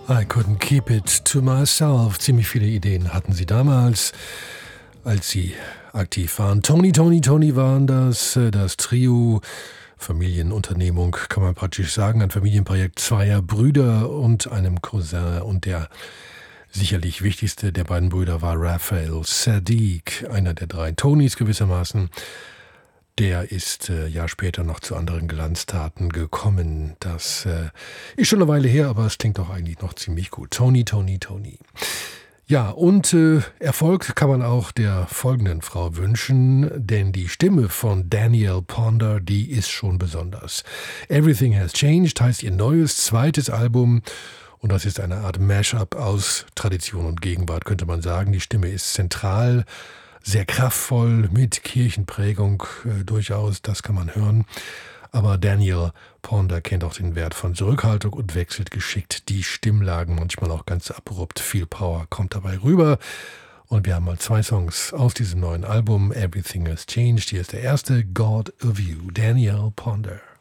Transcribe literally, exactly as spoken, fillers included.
I couldn't keep it to myself. Ziemlich viele Ideen hatten sie damals, als sie aktiv waren. Tony, Tony, Tony waren das, das Trio, Familienunternehmung, kann man praktisch sagen, ein Familienprojekt zweier Brüder und einem Cousin. Und der sicherlich wichtigste der beiden Brüder war Raphael Saadiq, einer der drei Tonys gewissermaßen. Der ist äh, Jahr später noch zu anderen Glanztaten gekommen. Das äh, ist schon eine Weile her, aber es klingt doch eigentlich noch ziemlich gut. Tony, Tony, Tony. Ja, und äh, Erfolg kann man auch der folgenden Frau wünschen, denn die Stimme von Danielle Ponder, die ist schon besonders. Everything Has Changed heißt ihr neues, zweites Album. Und das ist eine Art Mashup aus Tradition und Gegenwart, könnte man sagen. Die Stimme ist zentral, sehr kraftvoll, mit Kirchenprägung äh, durchaus, das kann man hören. Aber Danielle Ponder kennt auch den Wert von Zurückhaltung und wechselt geschickt die Stimmlagen, manchmal auch ganz abrupt. Viel Power kommt dabei rüber. Und wir haben mal zwei Songs aus diesem neuen Album, Everything Has Changed. Hier ist der erste, God of You, Danielle Ponder.